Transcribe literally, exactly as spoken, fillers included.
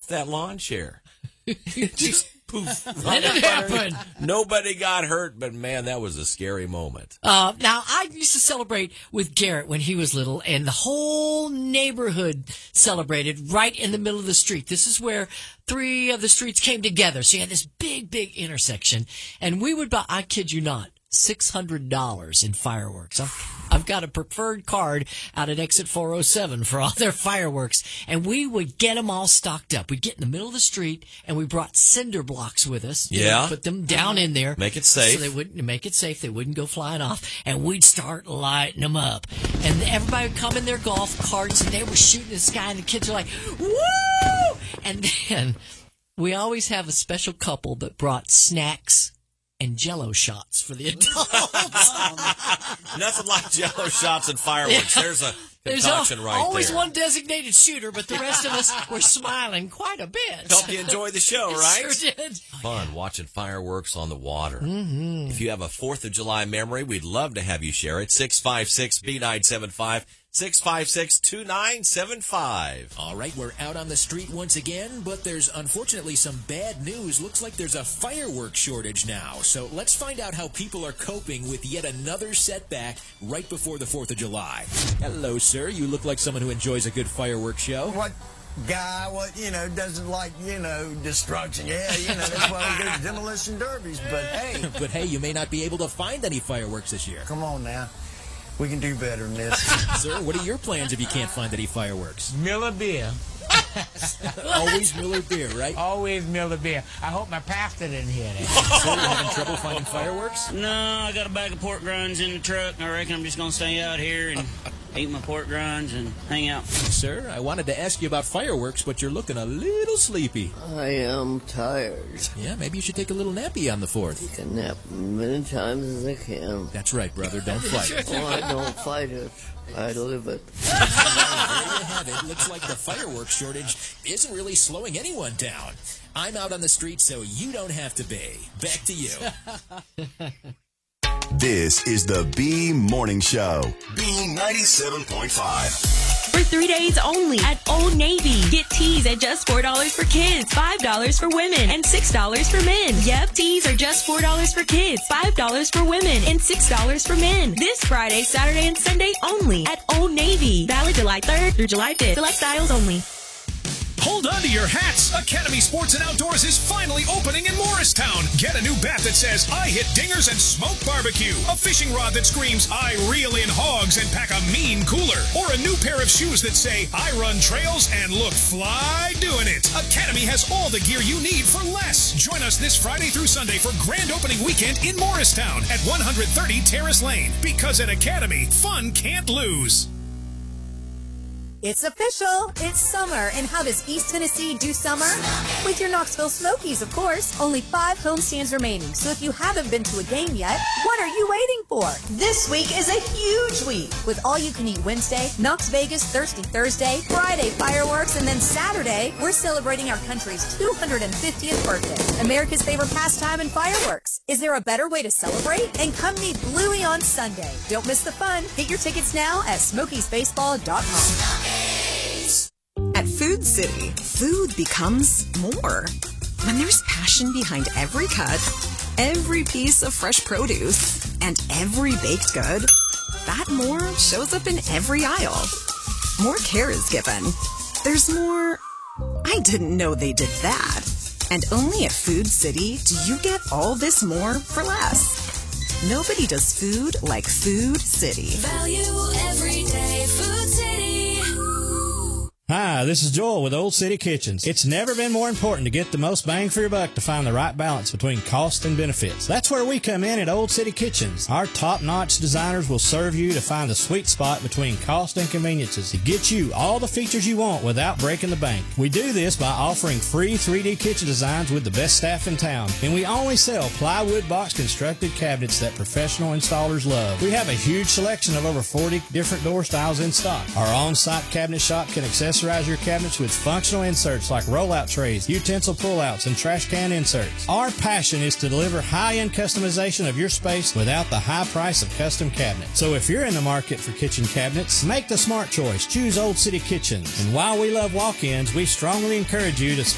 that lawn chair. Just poof. Let it happen. Nobody got hurt, but man, that was a scary moment. Uh, now, I used to celebrate with Garrett when he was little, and the whole neighborhood celebrated right in the middle of the street. This is where three of the streets came together. So you had this big, big intersection, and we would buy, I kid you not, six hundred dollars in fireworks. I've, I've got a preferred card out at exit four oh seven for all their fireworks, and we would get them all stocked up. We'd get in the middle of the street, and we brought cinder blocks with us. You Yeah. know, put them down in there. Make it safe. So they wouldn't make it safe. They wouldn't go flying off, and we'd start lighting them up. And everybody would come in their golf carts, and they were shooting the sky, and the kids were like, woo! And then we always have a special couple that brought snacks and Jell-O shots for the adults. Nothing like Jell-O shots and fireworks. There's a There's concoction al- right always there. one designated shooter, but the rest of us were smiling quite a bit. Help you enjoy the show, right? Sure did. Fun watching fireworks on the water. Mm-hmm. If you have a fourth of July memory, we'd love to have you share it. six five six B nine seven five, six five six two nine seven five. All right, we're out on the street once again, but there's unfortunately some bad news. Looks like there's a fireworks shortage now. So let's find out how people are coping with yet another setback right before the fourth of July. Hello, sir. You look like someone who enjoys a good fireworks show. What guy, what, you know, doesn't like, you know, destruction? Yeah, you know, that's why we do demolition derbies. But hey, But hey, you may not be able to find any fireworks this year. come on now. We can do better than this. Sir, what are your plans if you can't find any fireworks? Miller beer. Always Miller beer, right? Always Miller beer. I hope my pastor didn't hear that. Sir, you having trouble finding fireworks? No, I got a bag of pork rinds in the truck, and I reckon I'm just going to stay out here and eat my pork rinds and hang out. Sir, I wanted to ask you about fireworks, but you're looking a little sleepy. I am tired. Yeah, maybe you should take a little nappy on the fourth. Take a nap many times as I can. That's right, brother. Don't fight. Oh, I don't fight it. I live it. There you have it. Looks like the fireworks shortage isn't really slowing anyone down. I'm out on the street, so you don't have to be. Back to you. This is the B Morning Show. B ninety-seven point five. For three days only at Old Navy. Get tees at just four dollars for kids, five dollars for women, and six dollars for men. Yep, tees are just four dollars for kids, five dollars for women, and six dollars for men. This Friday, Saturday, and Sunday only at Old Navy. Valid July third through July fifth. Select styles only. Hold on to your hats. Academy Sports and Outdoors is finally opening in Morristown. Get a new bat that says, I hit dingers and smoke barbecue. A fishing rod that screams, I reel in hogs and pack a mean cooler. Or a new pair of shoes that say, I run trails and look fly doing it. Academy has all the gear you need for less. Join us this Friday through Sunday for grand opening weekend in Morristown at one thirty Terrace Lane. Because at Academy, fun can't lose. It's official. It's summer. And how does East Tennessee do summer? With your Knoxville Smokies, of course. Only five homestands remaining. So if you haven't been to a game yet, what are you waiting for? This week is a huge week. With All You Can Eat Wednesday, Knox Vegas Thirsty Thursday, Friday fireworks, and then Saturday, we're celebrating our country's two hundred fiftieth birthday. America's favorite pastime and fireworks. Is there a better way to celebrate? And come meet Bluey on Sunday. Don't miss the fun. Get your tickets now at smokies baseball dot com. At Food City, food becomes more. When there's passion behind every cut, every piece of fresh produce, and every baked good, that more shows up in every aisle. More care is given. There's more, I didn't know they did that. And only at Food City do you get all this more for less. Nobody does food like Food City. Value every day, Food City. Hi, this is Joel with Old City Kitchens. It's never been more important to get the most bang for your buck to find the right balance between cost and benefits. That's where we come in at Old City Kitchens. Our top-notch designers will serve you to find the sweet spot between cost and conveniences to get you all the features you want without breaking the bank. We do this by offering free three D kitchen designs with the best staff in town. And we only sell plywood box constructed cabinets that professional installers love. We have a huge selection of over forty different door styles in stock. Our on-site cabinet shop can accessorize your cabinets with functional inserts like rollout trays, utensil pullouts, and trash can inserts. Our passion is to deliver high-end customization of your space without the high price of custom cabinets. So if you're in the market for kitchen cabinets, make the smart choice. Choose Old City Kitchens. And while we love walk-ins, we strongly encourage you to